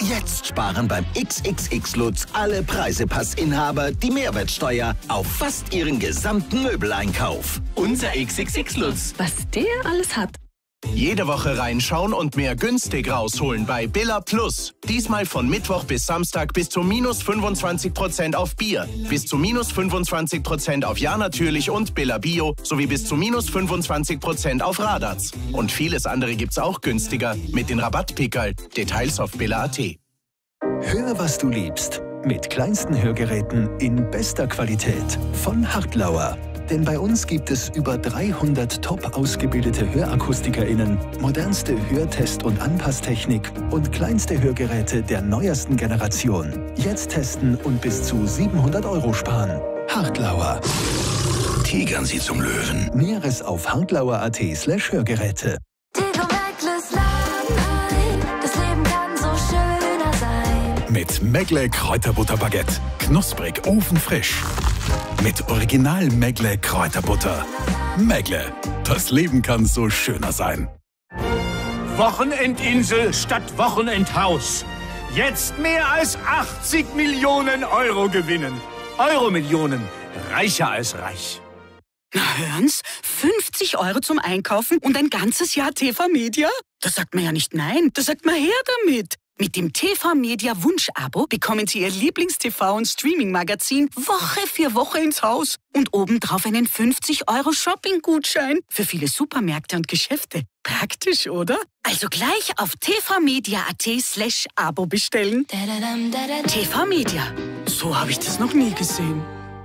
Jetzt sparen beim XXX Lutz alle Preisepassinhaber die Mehrwertsteuer auf fast ihren gesamten Möbeleinkauf. Unser XXX Lutz. Was der alles hat. Jede Woche reinschauen und mehr günstig rausholen bei Billa Plus. Diesmal von Mittwoch bis Samstag bis zu minus 25% auf Bier, bis zu minus 25% auf Ja natürlich und Billa Bio sowie bis zu minus 25% auf Radatz. Und vieles andere gibt's auch günstiger mit den Rabattpickerl. Details auf billa.at. Hör, was du liebst. Mit kleinsten Hörgeräten in bester Qualität von Hartlauer. Denn bei uns gibt es über 300 top ausgebildete HörakustikerInnen, modernste Hörtest- und Anpasstechnik und kleinste Hörgeräte der neuesten Generation. Jetzt testen und bis zu 700 € sparen. Hartlauer. Tigern Sie zum Löwen. Näheres auf hartlauer.at/Hörgeräte. Mit Megle Kräuterbutterbaguette. Knusprig, ofenfrisch. Mit Original Megle Kräuterbutter. Megle. Das Leben kann so schöner sein. Wochenendinsel statt Wochenendhaus. Jetzt mehr als 80 Millionen Euro gewinnen. Euromillionen. Reicher als reich. Na hören's, 50 € zum Einkaufen und ein ganzes Jahr TV Media? Da sagt man ja nicht nein, da sagt man her damit. Mit dem TV Media Wunsch-Abo bekommen Sie Ihr Lieblings-TV- und Streaming-Magazin Woche für Woche ins Haus. Und obendrauf einen 50 € Shopping-Gutschein für viele Supermärkte und Geschäfte. Praktisch, oder? Also gleich auf tvmedia.at/Abo bestellen. TV Media. So habe ich das noch nie gesehen.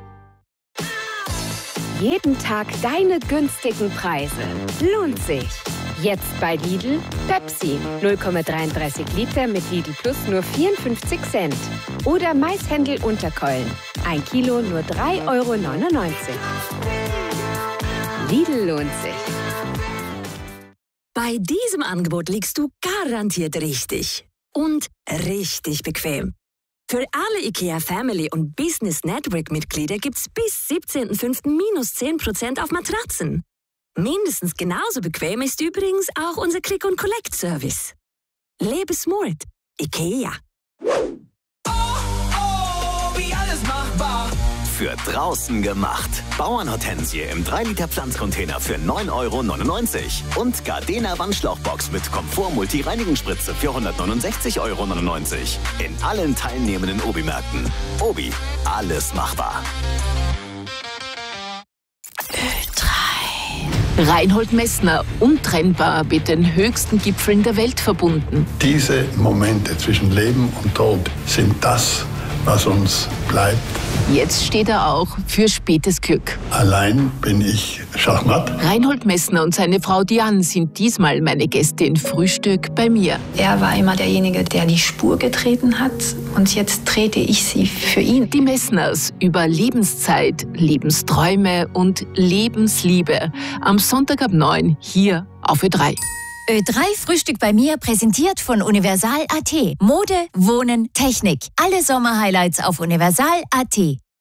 Jeden Tag deine günstigen Preise. Lohnt sich. Jetzt bei Lidl, Pepsi 0,33 Liter mit Lidl Plus nur 54 Cent. Oder Maishändel Unterkeulen, 1 Kilo nur 3,99 €. Lidl lohnt sich. Bei diesem Angebot liegst du garantiert richtig. Und richtig bequem. Für alle IKEA Family und Business Network Mitglieder gibt's bis 17.05. minus 10% auf Matratzen. Mindestens genauso bequem ist übrigens auch unser Click-and-Collect-Service. Lebe smart. IKEA. Wie alles machbar. Für draußen gemacht. Bauernhortensie im 3-Liter Pflanzcontainer für 9,99 € und Gardena Wandschlauchbox mit Komfort-Multi-Reinigungsspritze für 169,99 € in allen teilnehmenden Obi-Märkten. Obi, alles machbar. Reinhold Messner, untrennbar mit den höchsten Gipfeln der Welt verbunden. Diese Momente zwischen Leben und Tod sind das, was uns bleibt. Jetzt steht er auch für spätes Glück. Allein bin ich Schachmatt. Reinhold Messner und seine Frau Diane sind diesmal meine Gäste in Frühstück bei mir. Er war immer derjenige, der die Spur getreten hat und jetzt trete ich sie für ihn. Die Messners über Lebenszeit, Lebensträume und Lebensliebe. Am Sonntag ab 9 hier auf Ö3. Ö3 Frühstück bei mir, präsentiert von Universal.at. Mode, Wohnen, Technik. Alle Sommerhighlights auf Universal.at.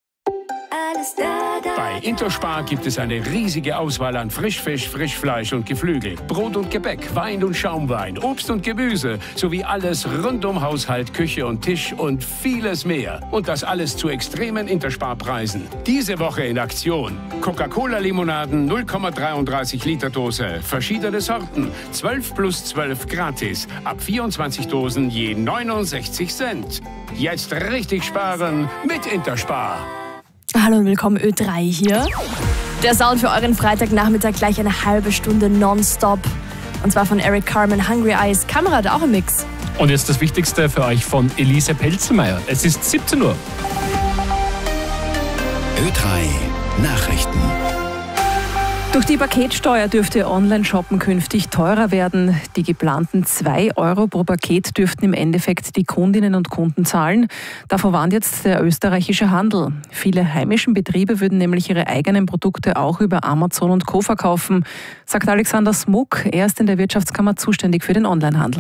Bei Interspar gibt es eine riesige Auswahl an Frischfisch, Frischfleisch und Geflügel, Brot und Gebäck, Wein und Schaumwein, Obst und Gemüse sowie alles rund um Haushalt, Küche und Tisch und vieles mehr. Und das alles zu extremen Interspar-Preisen. Diese Woche in Aktion: Coca-Cola-Limonaden 0,33 Liter Dose, verschiedene Sorten, 12 plus 12 gratis, ab 24 Dosen je 69 Cent. Jetzt richtig sparen mit Interspar. Hallo und willkommen, Ö3 hier. Der Sound für euren Freitagnachmittag, gleich eine halbe Stunde nonstop. Und zwar von Eric Carmen, Hungry Eyes. Kamera hat auch im Mix. Und jetzt das Wichtigste für euch von Elise Pelzelmeier. Es ist 17 Uhr. Ö3 Nachrichten. Durch die Paketsteuer dürfte Online-Shoppen künftig teurer werden. Die geplanten 2 € pro Paket dürften im Endeffekt die Kundinnen und Kunden zahlen. Davor warnt jetzt der österreichische Handel. Viele heimischen Betriebe würden nämlich ihre eigenen Produkte auch über Amazon und Co. verkaufen, sagt Alexander Smuck. Er ist in der Wirtschaftskammer zuständig für den Onlinehandel.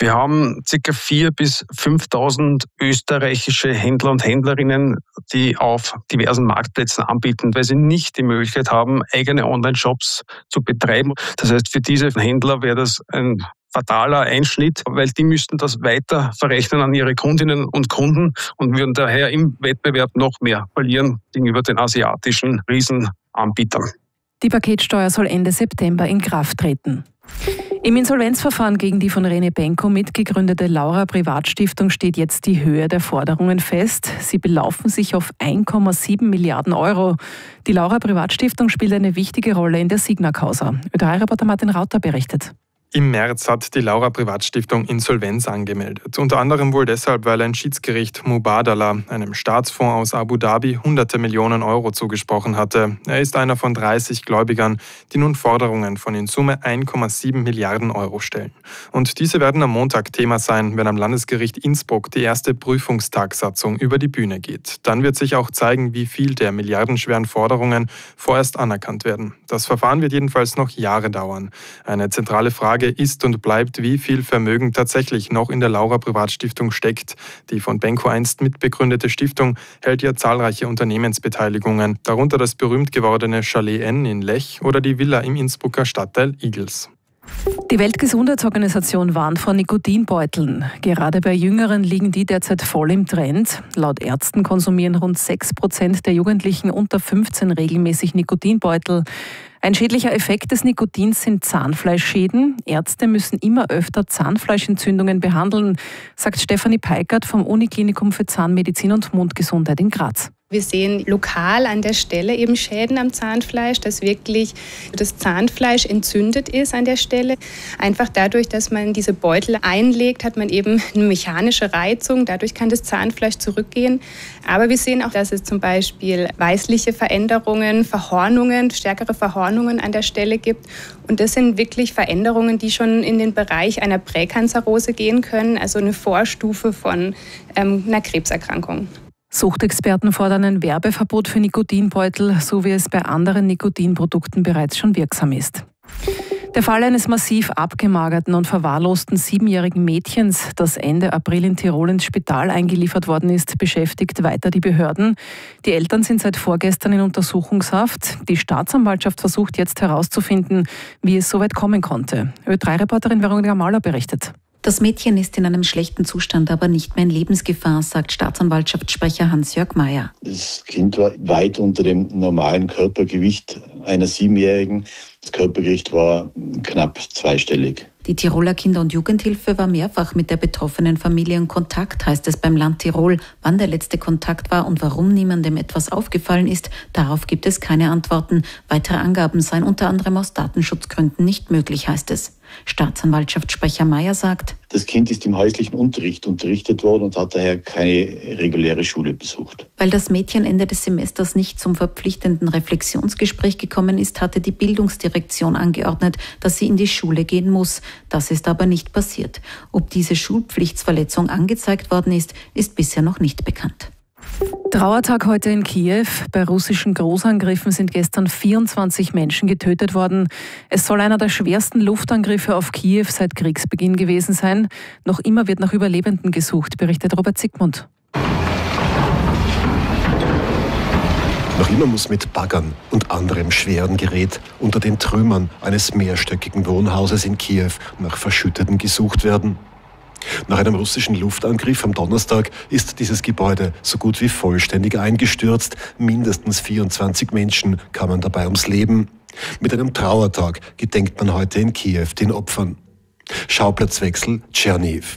Wir haben ca. 4.000 bis 5.000 österreichische Händler und Händlerinnen, die auf diversen Marktplätzen anbieten, weil sie nicht die Möglichkeit haben, eigene Online-Shops zu betreiben. Das heißt, für diese Händler wäre das ein fataler Einschnitt, weil die müssten das weiter verrechnen an ihre Kundinnen und Kunden und würden daher im Wettbewerb noch mehr verlieren gegenüber den asiatischen Riesenanbietern. Die Paketsteuer soll Ende September in Kraft treten. Im Insolvenzverfahren gegen die von Rene Benko mitgegründete Laura Privatstiftung steht jetzt die Höhe der Forderungen fest. Sie belaufen sich auf 1,7 Milliarden Euro. Die Laura Privatstiftung spielt eine wichtige Rolle in der Signa-Causa. Ö3-Reporter Martin Rauter berichtet. Im März hat die Laura Privatstiftung Insolvenz angemeldet. Unter anderem wohl deshalb, weil ein Schiedsgericht Mubadala, einem Staatsfonds aus Abu Dhabi, hunderte Millionen Euro zugesprochen hatte. Er ist einer von 30 Gläubigern, die nun Forderungen von in Summe 1,7 Milliarden Euro stellen. Und diese werden am Montag Thema sein, wenn am Landesgericht Innsbruck die erste Prüfungstagsatzung über die Bühne geht. Dann wird sich auch zeigen, wie viel der milliardenschweren Forderungen vorerst anerkannt werden. Das Verfahren wird jedenfalls noch Jahre dauern. Eine zentrale Frage ist und bleibt, wie viel Vermögen tatsächlich noch in der Laura Privatstiftung steckt. Die von Benko einst mitbegründete Stiftung hält ja zahlreiche Unternehmensbeteiligungen, darunter das berühmt gewordene Chalet N in Lech oder die Villa im Innsbrucker Stadtteil Igels. Die Weltgesundheitsorganisation warnt vor Nikotinbeuteln. Gerade bei Jüngeren liegen die derzeit voll im Trend. Laut Ärzten konsumieren rund 6% der Jugendlichen unter 15 regelmäßig Nikotinbeutel. Ein schädlicher Effekt des Nikotins sind Zahnfleischschäden. Ärzte müssen immer öfter Zahnfleischentzündungen behandeln, sagt Stefanie Peikert vom Uniklinikum für Zahnmedizin und Mundgesundheit in Graz. Wir sehen lokal an der Stelle eben Schäden am Zahnfleisch, dass wirklich das Zahnfleisch entzündet ist an der Stelle. Einfach dadurch, dass man diese Beutel einlegt, hat man eben eine mechanische Reizung. Dadurch kann das Zahnfleisch zurückgehen. Aber wir sehen auch, dass es zum Beispiel weißliche Veränderungen, Verhornungen, stärkere Verhornungen an der Stelle gibt. Und das sind wirklich Veränderungen, die schon in den Bereich einer Präkanzerose gehen können, also eine Vorstufe von einer Krebserkrankung. Suchtexperten fordern ein Werbeverbot für Nikotinbeutel, so wie es bei anderen Nikotinprodukten bereits schon wirksam ist. Der Fall eines massiv abgemagerten und verwahrlosten 7-jährigen Mädchens, das Ende April in Tirol ins Spital eingeliefert worden ist, beschäftigt weiter die Behörden. Die Eltern sind seit vorgestern in Untersuchungshaft. Die Staatsanwaltschaft versucht jetzt herauszufinden, wie es so weit kommen konnte. Ö3-Reporterin Veronika Mauler berichtet. Das Mädchen ist in einem schlechten Zustand, aber nicht mehr in Lebensgefahr, sagt Staatsanwaltschaftssprecher Hans-Jörg Mayer. Das Kind war weit unter dem normalen Körpergewicht einer 7-Jährigen. Das Körpergewicht war knapp zweistellig. Die Tiroler Kinder- und Jugendhilfe war mehrfach mit der betroffenen Familie in Kontakt, heißt es beim Land Tirol. Wann der letzte Kontakt war und warum niemandem etwas aufgefallen ist, darauf gibt es keine Antworten. Weitere Angaben seien unter anderem aus Datenschutzgründen nicht möglich, heißt es. Staatsanwaltschaftssprecher Mayer sagt: Das Kind ist im häuslichen Unterricht unterrichtet worden und hat daher keine reguläre Schule besucht. Weil das Mädchen Ende des Semesters nicht zum verpflichtenden Reflexionsgespräch gekommen ist, hatte die Bildungsdirektion angeordnet, dass sie in die Schule gehen muss. Das ist aber nicht passiert. Ob diese Schulpflichtsverletzung angezeigt worden ist, ist bisher noch nicht bekannt. Trauertag heute in Kiew. Bei russischen Großangriffen sind gestern 24 Menschen getötet worden. Es soll einer der schwersten Luftangriffe auf Kiew seit Kriegsbeginn gewesen sein. Noch immer wird nach Überlebenden gesucht, berichtet Robert Sigmund. Noch immer muss mit Baggern und anderem schweren Gerät unter den Trümmern eines mehrstöckigen Wohnhauses in Kiew nach Verschütteten gesucht werden. Nach einem russischen Luftangriff am Donnerstag ist dieses Gebäude so gut wie vollständig eingestürzt. Mindestens 24 Menschen kamen dabei ums Leben. Mit einem Trauertag gedenkt man heute in Kiew den Opfern. Schauplatzwechsel Tscherniw.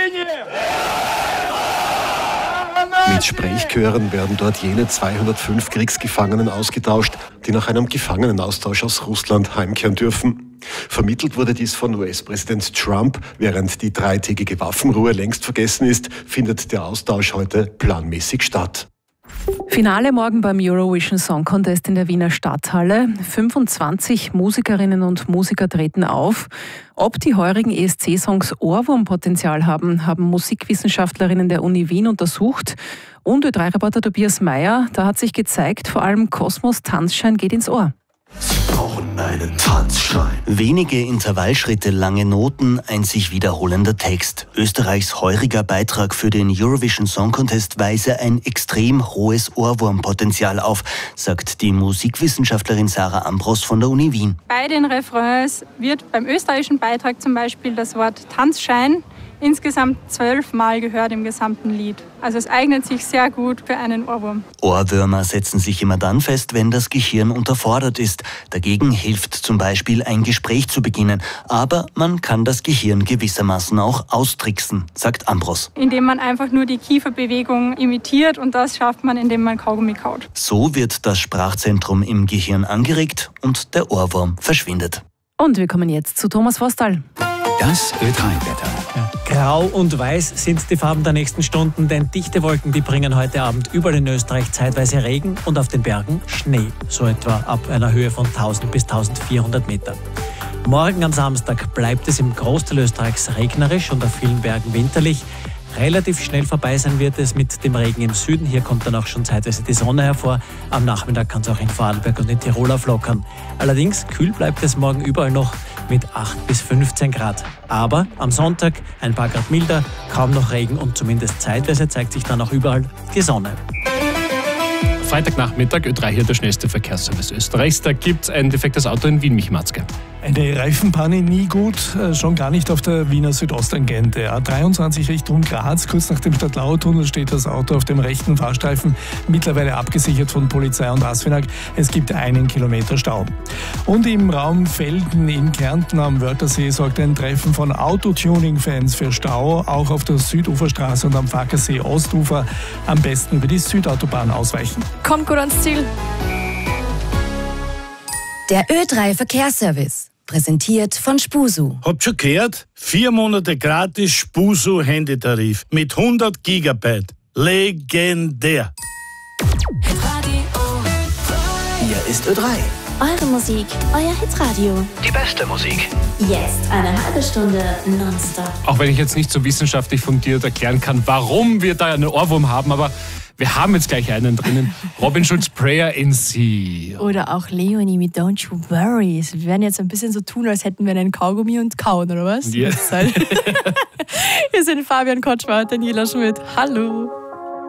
Mit Sprechchören werden dort jene 205 Kriegsgefangenen ausgetauscht, die nach einem Gefangenenaustausch aus Russland heimkehren dürfen. Vermittelt wurde dies von US-Präsident Trump. Während die 3-tägige Waffenruhe längst vergessen ist, findet der Austausch heute planmäßig statt. Finale morgen beim Eurovision Song Contest in der Wiener Stadthalle. 25 Musikerinnen und Musiker treten auf. Ob die heurigen ESC-Songs Ohrwurmpotenzial haben, haben Musikwissenschaftlerinnen der Uni Wien untersucht. Und Ö3-Reporter Tobias Meyer, da hat sich gezeigt, vor allem Kosmos Tanzschein geht ins Ohr. Sie brauchen einen Tanzschein. Wenige Intervallschritte, lange Noten, ein sich wiederholender Text. Österreichs heuriger Beitrag für den Eurovision Song Contest weise ein extrem hohes Ohrwurmpotenzial auf, sagt die Musikwissenschaftlerin Sarah Ambros von der Uni Wien. Bei den Refrains wird beim österreichischen Beitrag zum Beispiel das Wort Tanzschein insgesamt 12 Mal gehört im gesamten Lied. Also es eignet sich sehr gut für einen Ohrwurm. Ohrwürmer setzen sich immer dann fest, wenn das Gehirn unterfordert ist. Dagegen hilft zum Beispiel ein Gespräch zu beginnen. Aber man kann das Gehirn gewissermaßen auch austricksen, sagt Ambros. Indem man einfach nur die Kieferbewegung imitiert und das schafft man, indem man Kaugummi kaut. So wird das Sprachzentrum im Gehirn angeregt und der Ohrwurm verschwindet. Und wir kommen jetzt zu Thomas Forstal. Das Ö3-Wetter. Grau und weiß sind die Farben der nächsten Stunden, denn dichte Wolken, die bringen heute Abend überall in Österreich zeitweise Regen und auf den Bergen Schnee, so etwa ab einer Höhe von 1000 bis 1400 Meter. Morgen am Samstag bleibt es im Großteil Österreichs regnerisch und auf vielen Bergen winterlich. Relativ schnell vorbei sein wird es mit dem Regen im Süden. Hier kommt dann auch schon zeitweise die Sonne hervor. Am Nachmittag kann es auch in Vorarlberg und in Tirol auflockern. Allerdings kühl bleibt es morgen überall noch mit 8 bis 15 Grad. Aber am Sonntag ein paar Grad milder, kaum noch Regen und zumindest zeitweise zeigt sich dann auch überall die Sonne. Freitagnachmittag, Ö3 hier der schnellste Verkehrsservice Österreichs. Da gibt es ein defektes Auto in Wien, Michi-Matzke. Eine Reifenpanne nie gut, schon gar nicht auf der Wiener Südosttangente. A23 Richtung Graz, kurz nach dem Stadtlauertunnel steht das Auto auf dem rechten Fahrstreifen, mittlerweile abgesichert von Polizei und ASFINAG. Es gibt 1 Kilometer Stau. Und im Raum Velden in Kärnten am Wörthersee sorgt ein Treffen von Autotuning-Fans für Stau, auch auf der Süduferstraße und am Fackersee Ostufer. Am besten über die Südautobahn ausweichen. Kommt gut ans Ziel. Der Ö3 Verkehrsservice. Präsentiert von Spusu. Habt schon gehört? 4 Monate gratis Spusu Handytarif mit 100 Gigabyte. Legendär. Hier ist Ö3. Eure Musik, euer Hitradio. Die beste Musik. Jetzt eine halbe Stunde nonstop. Auch wenn ich jetzt nicht so wissenschaftlich fundiert erklären kann, warum wir da einen Ohrwurm haben, aber wir haben jetzt gleich einen drinnen. Robin Schulz, Prayer in Sea. Oder auch Leonie mit Don't You Worry. Wir werden jetzt ein bisschen so tun, als hätten wir einen Kaugummi und kauen, oder was? Yes. Hier sind Fabian Kotschmer und Daniela Schmidt. Hallo.